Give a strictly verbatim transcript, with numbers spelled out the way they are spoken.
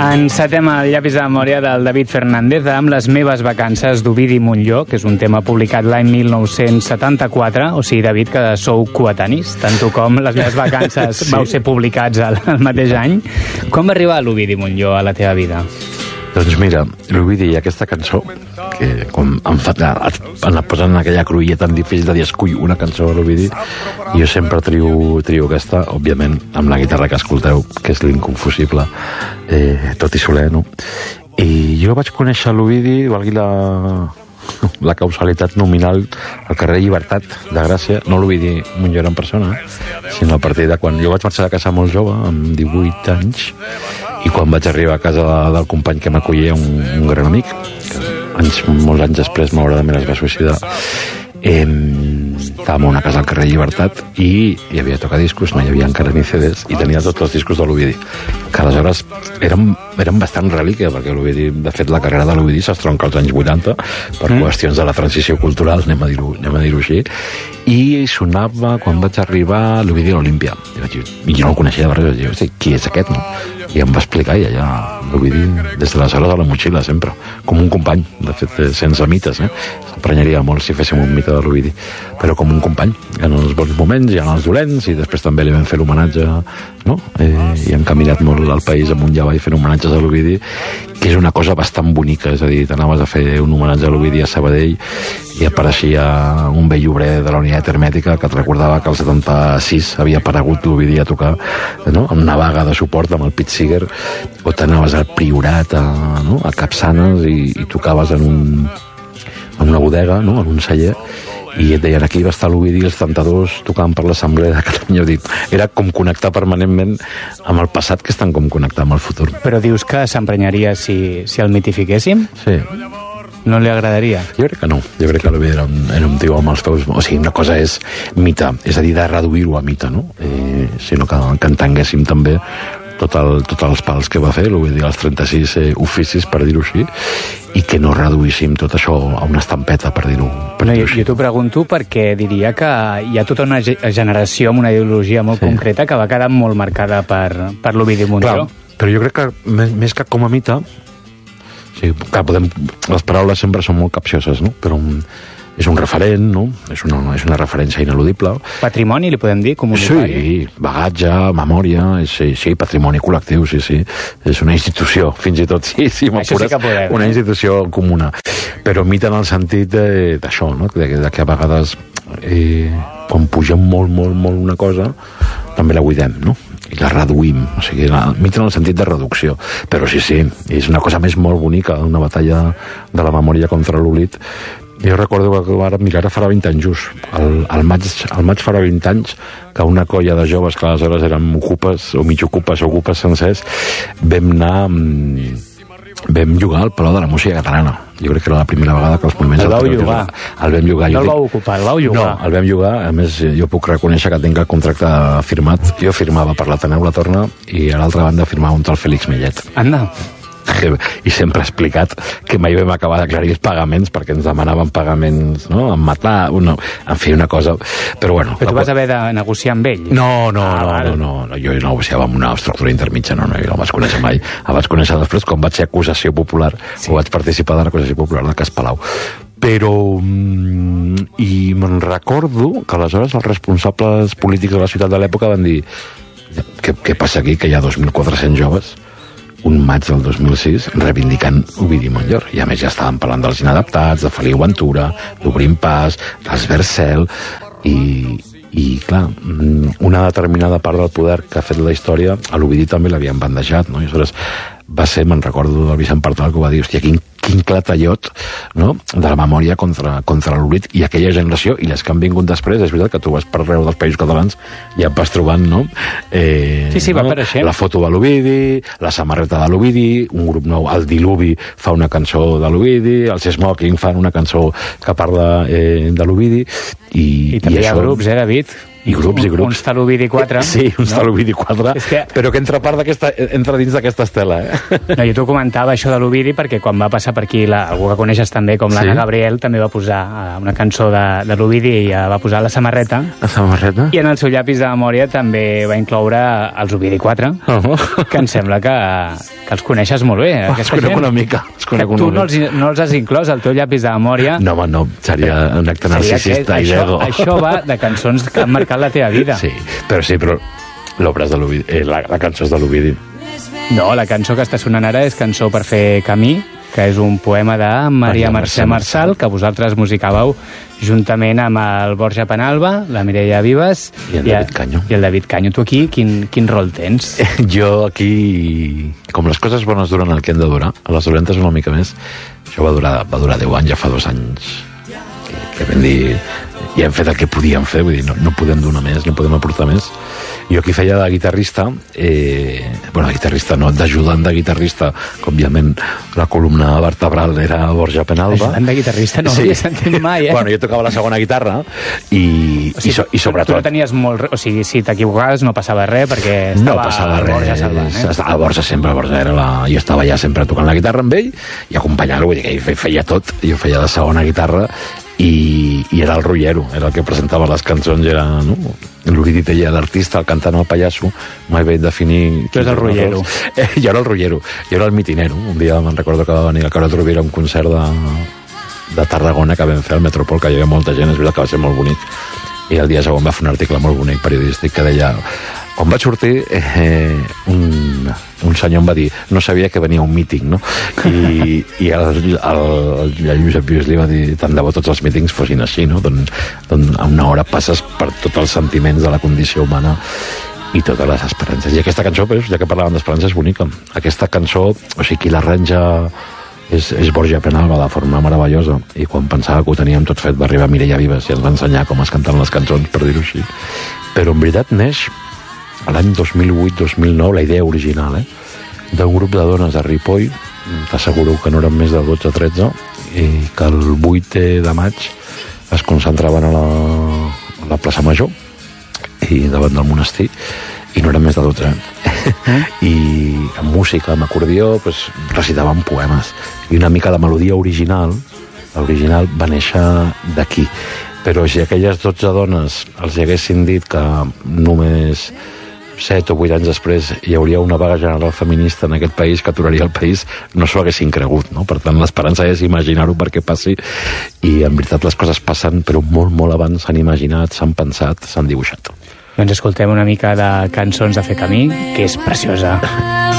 Encetem el llapis de memòria del David Fernández amb Les meves vacances d'Ovidi Montllor, que és un tema publicat l'any mil nou-cents setanta-quatre. O sigui, David, que sou coetanis, tant tu com Les meves vacances sí. vau ser publicats el, el mateix any. Com va arribar l'Ovidi Montllor a la teva vida? Doncs mira, l'Ovidi i aquesta cançó, que com em fa, em posen en aquella cruïlla tan difícil de dir escull una cançó de l'Ovidi, jo sempre trio, trio aquesta, òbviament, amb la guitarra que escolteu, que és l'inconfusible eh, Toti Soler, no? I jo vaig conèixer l'Ovidi, valgui la, la causalitat nominal, al carrer Llibertat de Gràcia, no l'Ovidi Montllor en persona, sinó a partir de quan jo vaig marxar de casa molt jove, amb divuit anys, i quan vaig arribar a casa del company que m'acollia, un, un gran amic, que anys, molts anys després malauradament es va suïcidar, eh, estàvem a una casa al carrer Llibertat i hi havia tocadiscos, no hi havia encara ni C Ds, i tenia tots els discos de l'Ovidi, que aleshores eren, eren bastant relíquia, perquè l'Ovidi, de fet la carrera de l'Ovidi s'estronca als anys vuitanta per mm. qüestions de la transició cultural, anem a dir-ho anem a dir-ho així, i sonava quan vaig arribar l'Ovidi a l'Olímpia, i vaig dir, jo no el coneixia de res, jo sé qui és aquest, no? I em va explicar, i allà l'Ovidi des de aleshores a la motxilla sempre, com un company, de fet sense mites, eh? S'emprenyaria molt si féssim un mite de l'Ovidi, però com un company, en els bons moments i en els dolents, i després també li vam fer l'homenatge, no? Eh, i hem caminat molt al país amunt i avall fent homenatges a l'Ovidi, que és una cosa bastant bonica, és a dir, t'anaves a fer un homenatge a l'Ovidi a Sabadell i apareixia un vell obrer de la unitat hermètica que et recordava que el setanta-sis havia aparegut l'Ovidi a tocar, no? Amb una vaga de suport amb el Pete Seeger, o t'anaves al Priorat, a, no? a Capçanes, i, i tocaves en, un, en una bodega, no? en un celler, i et deien aquí va estar l'Ovidi el setanta-dos tocant per l'Assemblea de Catalunya. Dic, era com connectar permanentment amb el passat, que estan com connectar amb el futur. Però dius que s'emprenyaria si, si el mitifiquéssim? Sí. No li agradaria? Jo crec que no. Jo crec que l'Ovidi era, un, era un tio amb els peus... O sigui, una cosa és mite, és a dir, de reduir-ho a mite, no? Eh, sinó que, que entenguéssim també tot el, tots els pals que va fer l'Ovidi als trenta-sis eh, oficis, per dir-ho així, i que no reduíssim tot això a una estampeta, per dir-ho per no, dir jo, jo t'ho pregunto perquè diria que hi ha tota una generació amb una ideologia molt sí. concreta que va quedar molt marcada per, per l'Ovidi Montllor. Clar, però jo crec que més, més que com a mite, sí, clar, podem, les paraules sempre són molt capcioses, no? Però és un referent, no? És una, és una referència ineludible. Patrimoni, li podem dir, comunitari? Sí, bagatge, memòria, sí, sí, patrimoni col·lectiu, sí, sí. És una institució, fins i tot, sí, sí, m'apures, sí que podem, una eh? institució comuna. Però mite en el sentit d'això, no? De, de que a vegades, eh, quan pugem molt, molt, molt una cosa, també la buidem, no? I la reduïm, o sigui, la, mite en el sentit de reducció. Però sí, sí, és una cosa més molt bonica, una batalla de la memòria contra l'oblit. Jo recordo que ara, mira, ara farà vint anys just, al, al, maig, al maig farà vint anys que una colla de joves que aleshores eren ocupes, o mig ocupes, o ocupes sencers, vam anar, vam jugar al Palau de la Música Catalana. Jo crec que era la primera vegada que els moviments... El vau jugar? El vam jugar. No el vau ocupar, el vau jugar? No, el vam jugar. A més, jo puc reconèixer que tinc el contracte firmat. Jo firmava per l'Ateneu La Torna i a l'altra banda firmava un tal Félix Millet. Anda. I sempre he explicat que mai vam acabar d'aclarir els pagaments perquè ens demanaven pagaments, no? En matar, no, en fi, una cosa... Però bueno... Però tu vas haver de negociar amb ell? No, no, ah, no, no, no, jo negociava amb una estructura intermitja, no, no, jo no el vaig conèixer mai. El vaig conèixer després quan vaig ser acusació popular, sí. o vaig participar de l'acusació popular de Cas Palau. Però... I me'n recordo que aleshores els responsables polítics de la ciutat de l'època van dir què, què passa aquí, que hi ha dos mil quatre-cents joves un maig del dos mil sis reivindicant Ovidi Montllor, i a més ja estàvem parlant dels inadaptats, de Feliu Ventura, d'Obrim Pas, dels Vercel, i, i clar, una determinada part del poder que ha fet la història a l'Ovidi també l'havien bandejat, no? I aleshores va ser, me'n recordo del Vicent Partal, que va dir, hòstia, quin, quin clatallot, no?, de la memòria contra, contra l'oblit, i aquella generació, i les que han vingut després, és veritat que tu vas per arreu dels països catalans i et vas trobant, no?, eh, sí, sí, va no? apareixent. La foto de l'Ovidi, la samarreta de l'Ovidi, un grup nou, el Diluvi, fa una cançó de l'Ovidi, els Smoking fan una cançó que parla eh, de l'Ovidi, i, I també i hi ha això... grups, eh, David? I grups, i grups. Uns Talubidi quatre. Sí, uns no? Talubidi quatre, que... però que entra, part entra dins d'aquesta estela. Eh? No, jo t'ho comentava, això de l'Ovidi, perquè quan va passar per aquí, la, algú que coneixes també, com l'Anna sí? Gabriel, també va posar una cançó de, de l'Ovidi i va posar la samarreta. La samarreta? I en el seu llapis de memòria també va incloure els Ovidi quatre, uh-huh. que em sembla que, que els coneixes molt bé. Oh, els conec gent. Una mica. Els conec tu una no, els, no els has inclòs al teu llapis de memòria? No, home, no, seria un acte narcisista i d'ego. Això, això va de cançons que han marcat la teva vida. Sí, però sí, però l'obra és de l'Ovidi, eh, la, la cançó és de l'Ovidi. No, la cançó que està sonant ara és Cançó per fer camí, que és un poema de Maria Mercè Marçal, que vosaltres musicàveu juntament amb el Borja Penalba, la Mireia Vives i el David Canyo. I el David Canyo. Tu aquí, quin, quin rol tens? Jo aquí, com les coses bones duren el que han de durar, a les dolentes una mica més, això va durar, va durar deu anys, ja fa dos anys que, que vam dir, ja hem fet el que podíem fer, vull dir, no, no podem donar més, no podem aportar més. Jo aquí feia de guitarrista, eh, bueno, de guitarrista no, d'ajudant de guitarrista, que òbviament la columna vertebral era Borja Penalba. Ajudant de guitarrista no sí. Havia sentit mai, eh? Bueno, jo tocava la segona guitarra i, o sigui, i, so, i sobretot... Tu no tenies molt... O sigui, si t'equivocaves no passava res perquè estava no passava el Borja salvant, eh? Estava el Borja sempre, el Borja era la... Jo estava ja sempre tocant la guitarra amb ell i acompanyant-lo, vull dir que ell feia tot. Jo feia de segona guitarra i, i era el rotllero, era el que presentava les cançons, era, no? L'Ovidi deia l'artista, el cantant, el pallasso, mai vaig definir... Tu és el rotllero. Eh, jo era el rotllero, jo era el mitinero. Un dia me'n recordo que va venir el Carot Rovira a un concert de, de Tarragona que vam fer al Metropol, que hi havia molta gent, és veritat que va ser molt bonic. I el dia següent va fer un article molt bonic periodístic que deia... Quan vaig sortir, eh, un, un senyor em va dir no sabia que venia un míting, no? I, i el, el, el Josep Lluís li va dir tant de bo tots els mítings fossin així, no? Doncs, doncs a una hora passes per tots els sentiments de la condició humana i totes les esperances. I aquesta cançó, pues, ja que parlàvem d'esperança, és bonica. Aquesta cançó, o sigui, qui l'arranja és, és Borja Penalba de forma meravellosa, i quan pensava que ho teníem tot fet va arribar Mireia Vives i ens va ensenyar com es canten les cançons, per dir-ho així. Però en veritat neix a l'any dos mil vuit dos mil nou, la idea original, eh? d'un grup de dones de Ripoll, t'asseguro que no eren més de dotze o tretze, i que el vuit de maig es concentraven a la, a la plaça Major i davant del monestir, i no eren més de dotze. Mm. I amb música, amb acordió, pues, recitaven poemes. I una mica la melodia original, l'original va néixer d'aquí. Però si aquelles dotze dones els haguessin dit que només set o vuit anys després hi hauria una vaga general feminista en aquest país que aturaria el país, no s'ho haguessin cregut, no? Per tant, l'esperança és imaginar-ho perquè passi, i en veritat les coses passen, però molt, molt abans s'han imaginat, s'han pensat, s'han dibuixat. Doncs escoltem una mica de Cançons de fer camí, que és preciosa.